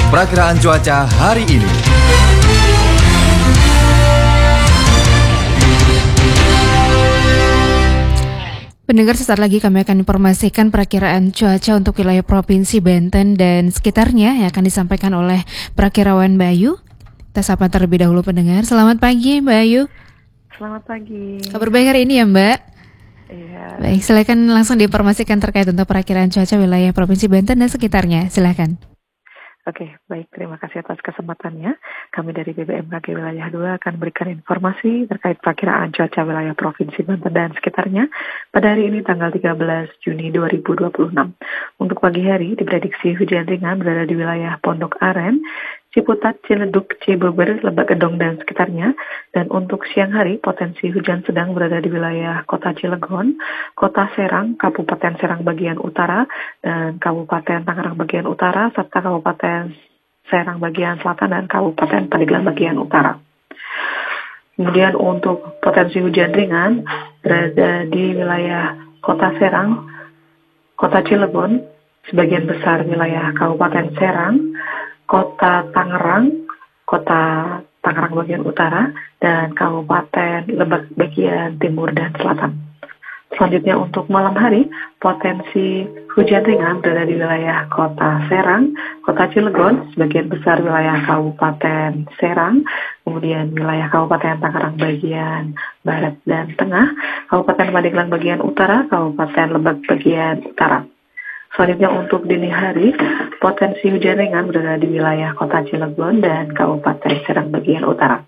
Perakiraan cuaca hari ini. Pendengar, sesaat lagi kami akan informasikan perakiraan cuaca untuk wilayah Provinsi Banten dan sekitarnya yang akan disampaikan oleh Prakirawan Bayu. Kita sapa terlebih dahulu pendengar. Selamat pagi Mbak Ayu. Selamat pagi. Kabar baik hari ini ya Mbak? Iya. Baik, silakan langsung diinformasikan terkait untuk perakiraan cuaca wilayah Provinsi Banten dan sekitarnya. Silakan. Oke, baik. Terima kasih atas kesempatannya. Kami dari BBMKG Wilayah 2 akan berikan informasi terkait perakiraan cuaca wilayah Provinsi Banten dan sekitarnya pada hari ini tanggal 13 Juni 2026. Untuk pagi hari diprediksi hujan ringan berada di wilayah Pondok Aren, Ciputat, Ciledug, Cibeber, Lebak Gedong dan sekitarnya. Dan untuk siang hari potensi hujan sedang berada di wilayah Kota Cilegon, Kota Serang, Kabupaten Serang bagian utara, dan Kabupaten Tangerang bagian utara, serta Kabupaten Serang bagian selatan dan Kabupaten Pandeglang bagian utara. Kemudian untuk potensi hujan ringan berada di wilayah Kota Serang, Kota Cilegon, sebagian besar wilayah Kabupaten Serang, Kota Tangerang bagian utara, dan Kabupaten Lebak bagian timur dan selatan. Selanjutnya untuk malam hari, potensi hujan ringan berada di wilayah Kota Serang, Kota Cilegon, sebagian besar wilayah Kabupaten Serang, kemudian wilayah Kabupaten Tangerang bagian barat dan tengah, Kabupaten Pandeglang bagian utara, Kabupaten Lebak bagian utara. Selanjutnya untuk dini hari, potensi hujan ringan berada di wilayah Kota Cilegon dan Kabupaten Serang bagian utara.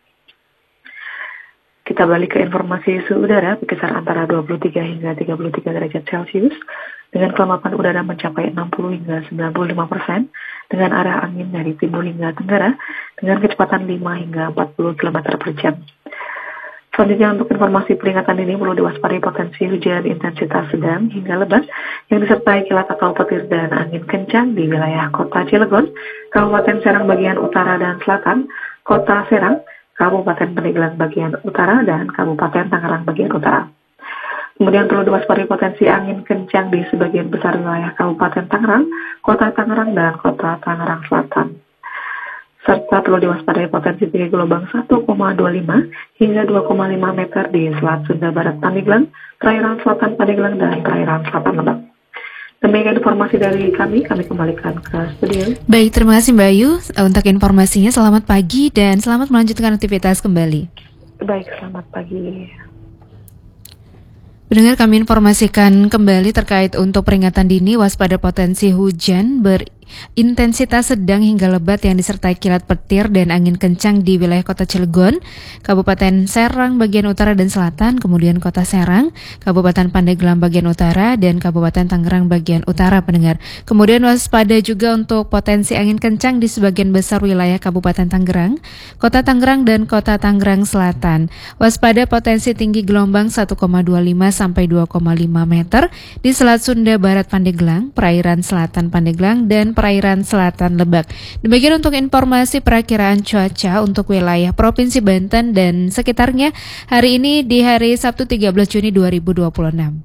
Kita balik ke informasi suhu udara berkisar antara 23 hingga 33 derajat Celcius dengan kelembapan udara mencapai 60 hingga 95% dengan arah angin dari timur hingga tenggara dengan kecepatan 5 hingga 40 km per jam. Selanjutnya untuk informasi peringatan ini perlu diwaspadai potensi hujan intensitas sedang hingga lebat yang disertai kilat atau petir dan angin kencang di wilayah Kota Cilegon, Kabupaten Serang bagian utara dan selatan, Kota Serang, Kabupaten Pandeglang bagian utara, dan Kabupaten Tangerang bagian utara. Kemudian perlu diwaspadai potensi angin kencang di sebagian besar wilayah Kabupaten Tangerang, Kota Tangerang, dan Kota Tangerang Selatan. Serta perlu diwaspadai potensi tinggi gelombang 1,25 hingga 2,5 meter di Selat Sunda Barat Pandeglang, perairan selatan Pandeglang, dan perairan selatan Lebak. Demikian informasi dari kami kembalikan ke studio. Baik, terima kasih Mbak Ayu untuk informasinya. Selamat pagi dan selamat melanjutkan aktivitas kembali. Baik, selamat pagi. Pendengar, kami informasikan kembali terkait untuk peringatan dini waspada potensi hujan intensitas sedang hingga lebat yang disertai kilat petir dan angin kencang di wilayah Kota Cilegon, Kabupaten Serang bagian utara dan selatan, kemudian Kota Serang, Kabupaten Pandeglang bagian utara, dan Kabupaten Tangerang bagian utara, pendengar. Kemudian waspada juga untuk potensi angin kencang di sebagian besar wilayah Kabupaten Tangerang, Kota Tangerang, dan Kota Tangerang Selatan. Waspada potensi tinggi gelombang 1,25 sampai 2,5 meter di Selat Sunda Barat Pandeglang, perairan selatan Pandeglang, dan perairan selatan Lebak. Demikian untuk informasi perakiraan cuaca untuk wilayah Provinsi Banten dan sekitarnya hari ini di hari Sabtu 13 Juni 2026.